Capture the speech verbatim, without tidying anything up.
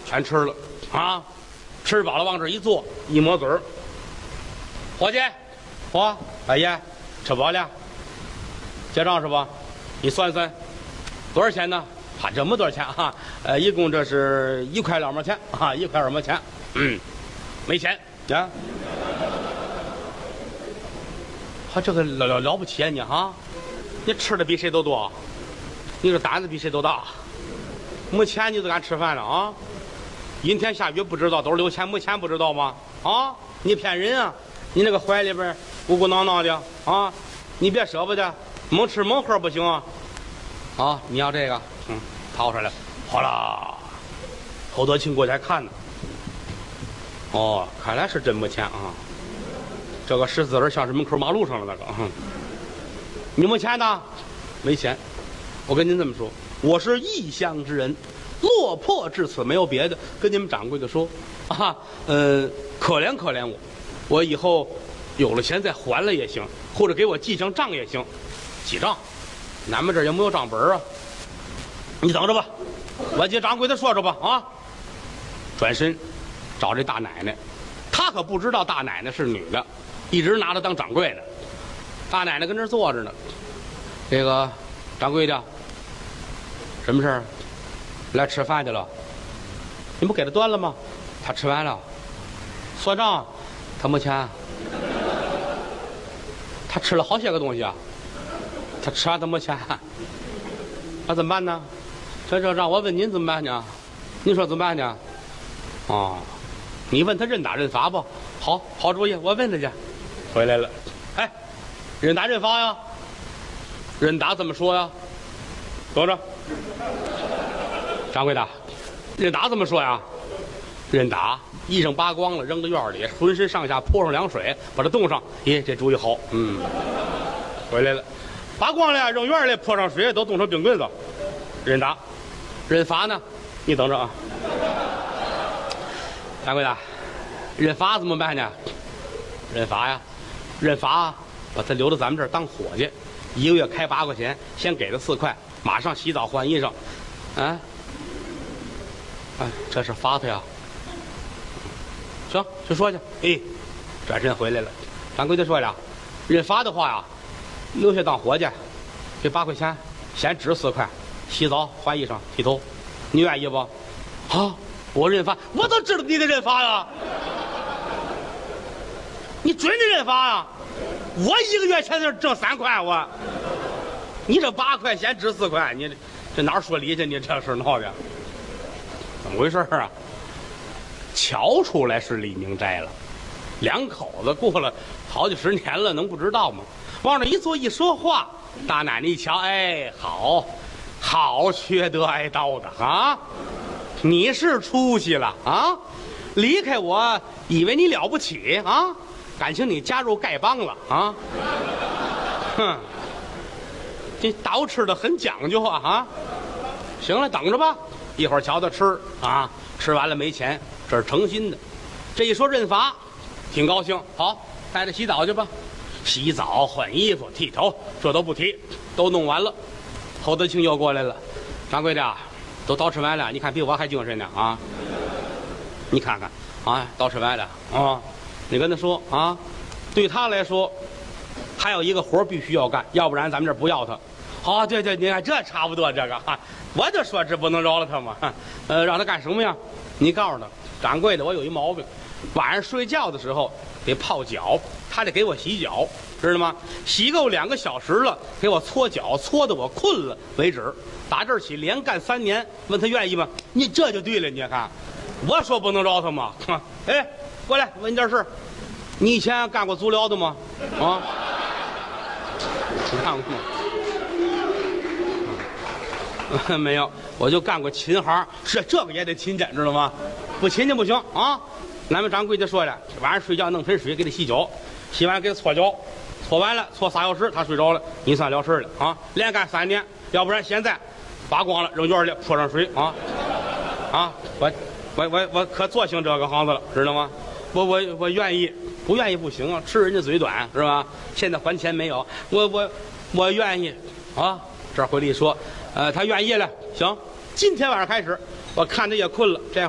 全吃了啊！吃饱了往这一坐，一抹嘴儿，伙计，嚯，大爷，吃饱了，结账是吧？你算算，多少钱呢？啊，这么多钱啊？呃，一共这是一块两毛钱啊，一块二毛钱。嗯，没钱啊。他这个了了了不起啊你哈！你吃的比谁都多，你这胆子比谁都大。没钱你都敢吃饭了啊？阴天下雨不知道，兜里有钱没钱不知道吗？啊，你骗人啊！你那个怀里边鼓鼓囊囊的啊，你别舍不得，猛吃猛喝不行啊！啊，你要这个，嗯，掏出来，哗啦，侯德庆过去还看呢。哦，看来是真没钱啊！这个石子儿像是门口马路上的那个。嗯、你没钱呢？没钱。我跟您这么说，我是异乡之人，落魄至此，没有别的。跟你们掌柜的说，啊，呃，可怜可怜我，我以后有了钱再还了也行，或者给我记上账也行。记账？咱们这儿也没有账本啊。你等着吧，我接掌柜的说说吧。啊，转身找这大奶奶，他可不知道大奶奶是女的。一直拿他当掌柜的，大奶奶跟这坐着呢。这个掌柜的，什么事儿？来吃饭去了。你不给他端了吗？他吃完了。算账，他没钱。他吃了好些个东西啊。他吃完他没钱，那怎么办呢？这这让我问您怎么办呢？您说怎么办呢？哦，你问他认打认罚不？好好主意，我问他去。回来了，哎，认打认罚呀？认打怎么说呀？等着，掌柜的，认打怎么说呀？认打，衣裳扒光了，扔到院里，浑身上下泼上凉水，把它冻上。咦，这主意好，嗯，回来了，扒光了，扔院里，泼上水，都冻成冰棍子。认打，认罚呢？你等着啊，掌柜的，认罚怎么办呢？认罚呀？认罚，把他留到咱们这儿当伙计，一个月开八块钱，先给他四块，马上洗澡换衣裳，啊，哎，这是罚他呀。行，去说去。哎，转身回来了，掌柜的说了，认罚的话呀，留下当伙计，这八块钱先支四块，洗澡换衣裳剃头，你愿意不？啊，我认罚，我都知道你得认罚呀。你准得认罚呀！我一个月前头挣三块，我，你这八块钱值四块，你这哪儿说理去？你这事闹的，怎么回事啊？瞧出来是李明斋了，两口子过了好几十年了，能不知道吗？往那一坐一说话，大奶奶一瞧，哎，好，好缺德挨刀的啊！你是出息了啊！离开我，以为你了不起啊？感情你加入丐帮了啊！哼，这刀吃的很讲究啊！啊，行了，等着吧，一会儿瞧他吃啊，吃完了没钱，这是诚心的。这一说认罚，挺高兴。好，带着洗澡去吧，洗澡、换衣服、剃头，这都不提，都弄完了。侯德庆又过来了，掌柜的，都刀吃完了，你看比我还精神呢啊！你看看啊，刀吃完了啊！你跟他说啊，对他来说，还有一个活必须要干，要不然咱们这不要他。好，对对，你看这差不多这个哈，我就说这不能饶了他嘛。呃，让他干什么呀？你告诉他，掌柜的，我有一毛病，晚上睡觉的时候得泡脚，他得给我洗脚，知道吗？洗够两个小时了，给我搓脚，搓得我困了为止。打这儿起连干三年，问他愿意吗？你这就对了，你看，我说不能饶他嘛。哎。过来问你件事，你以前干过足疗的吗？啊，你干过吗？没有，我就干过琴行，是这个也得勤俭，知道吗？不勤俭不行啊！咱们掌柜的说了，晚上睡觉弄盆水给他洗脚，洗完给他搓脚，搓完了搓仨小时，他睡着了，你算了事了啊！连干三年，要不然现在扒光了扔院里泼上水啊！啊，我我我我可做行这个行子了，知道吗？我我我愿意，不愿意不行啊！吃人家嘴短是吧？现在还钱没有？我我我愿意啊！这儿回来一说，呃，他愿意了，行，今天晚上开始，我看他也困了，这样。